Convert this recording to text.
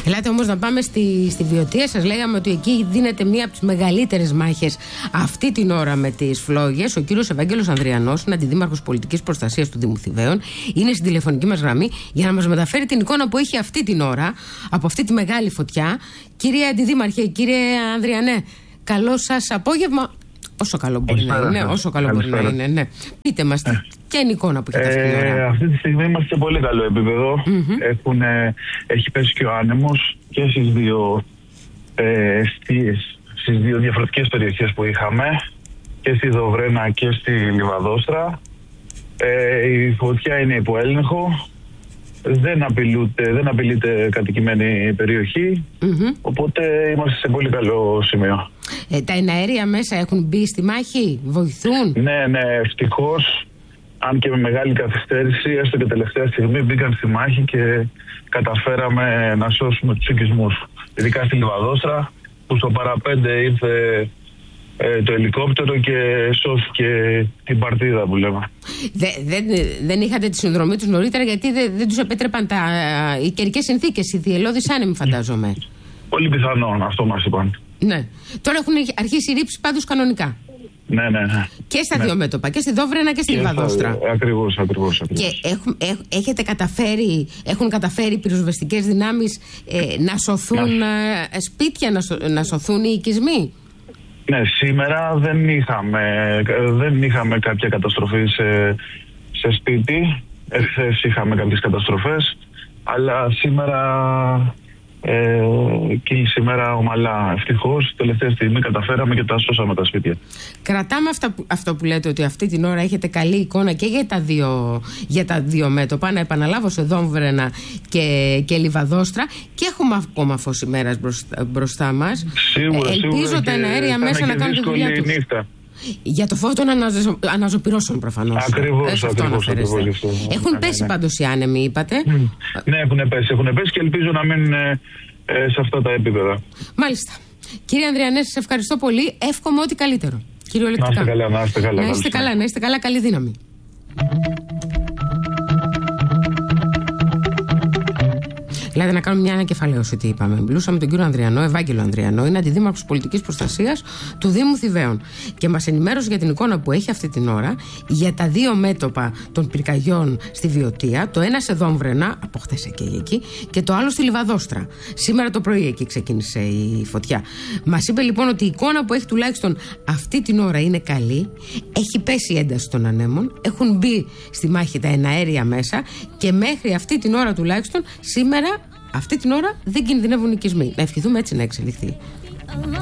Ελάτε όμως να πάμε στη Βιωτία. Σας λέγαμε ότι εκεί δίνεται μία από τις μεγαλύτερες μάχες αυτή την ώρα με τις φλόγες. Ο κύριος Ευάγγελος Ανδριανός, είναι αντιδήμαρχος πολιτικής προστασίας του Δήμου Θηβαίων, είναι στην τηλεφωνική μας γραμμή για να μας μεταφέρει την εικόνα που έχει αυτή την ώρα από αυτή τη μεγάλη φωτιά. Κύριε Αντιδήμαρχε, κύριε Ανδριανέ, καλό σας απόγευμα. Όσο καλό μπορεί να είναι, όσο καλό μπορεί να είναι, ναι. Πείτε μας, ποια είναι η εικόνα που έχετε αυτή την ώρα? Αυτή τη στιγμή είμαστε σε πολύ καλό επίπεδο. Έχει πέσει και ο άνεμος και στις δύο διαφορετικές περιοχές που είχαμε, και στη Δοβρένα και στη Λιβαδόστρα. Η φωτιά είναι υπό έλεγχο. Δεν απειλείται κατοικημένη περιοχή, οπότε είμαστε σε πολύ καλό σημείο. Τα εναέρια μέσα έχουν μπει στη μάχη, βοηθούν? Ναι, ευτυχώς, αν και με μεγάλη καθυστέρηση, έστω και τελευταία στιγμή μπήκαν στη μάχη και καταφέραμε να σώσουμε τους οικισμούς. Ειδικά στη Λιβαδόστρα, που στο παραπέντε ήρθε το ελικόπτερο και σώθηκε την παρτίδα που λέμε. Δεν είχατε τη συνδρομή τους νωρίτερα, γιατί δεν τους επέτρεπαν οι καιρικές συνθήκες, οι διελώδεις άνεμοι, φαντάζομαι? Πολύ πιθανόν, αυτό μας είπαν. Ναι. Τώρα έχουν αρχίσει οι ρήψεις πάντως κανονικά. Ναι. Και στα δύο μέτωπα, και στη Δόβρενα και στη Λιβαδόστρα. Ακριβώς. Και έχουν καταφέρει οι πυροσβεστικές δυνάμεις να σωθούν σπίτια, να σωθούν οι οικισμοί? Ναι, σήμερα δεν είχαμε κάποια καταστροφή σε σπίτι. Εχθές είχαμε κάποιες καταστροφές, αλλά σήμερα ομαλά. Ευτυχώς, τελευταία στιγμή καταφέραμε και τα σώσαμε τα σπίτια. Κρατάμε αυτό που λέτε, ότι αυτή την ώρα έχετε καλή εικόνα και για τα δύο μέτωπα. Να επαναλάβω, σε Δόμβρενα και Λιβαδόστρα, και έχουμε ακόμα φως ημέρας μπροστά μας. Σίγουρα. Ελπίζω τα εναέρια μέσα να κάνουν τη δουλειά τους. Νύχτα. Για το φως των αναζωπυρώσεων, προφανώς. Ακριβώς. Έχουν πέσει πάντως οι άνεμοι, είπατε? Ναι, έχουν πέσει και ελπίζω να μείνουν σε αυτά τα επίπεδα. Μάλιστα. Κύριε Ανδριανέ, σας ευχαριστώ πολύ. Εύχομαι ό,τι καλύτερο. Κυριολεκτικά. Να είστε καλά. Καλή δύναμη. Δηλαδή, να κάνουμε μια ανακεφαλαίωση τι είπαμε. Μιλούσαμε με τον κύριο Ανδριανό, Ευάγγελο Ανδριανό, είναι αντιδήμαρχος πολιτικής προστασίας του Δήμου Θηβαίων. Και μας ενημέρωσε για την εικόνα που έχει αυτή την ώρα για τα δύο μέτωπα των πυρκαγιών στη Βιωτία. Το ένα σε Δόμβρενα, από χθες εκεί, και το άλλο στη Λιβαδόστρα. Σήμερα το πρωί εκεί ξεκίνησε η φωτιά. Μας είπε λοιπόν ότι η εικόνα που έχει τουλάχιστον αυτή την ώρα είναι καλή. Έχει πέσει η ένταση των ανέμων, έχουν μπει στη μάχη τα εναέρια μέσα, και μέχρι αυτή την ώρα τουλάχιστον σήμερα, αυτή την ώρα, δεν κινδυνεύουν οικισμοί. Να ευχηθούμε έτσι να εξελιχθεί.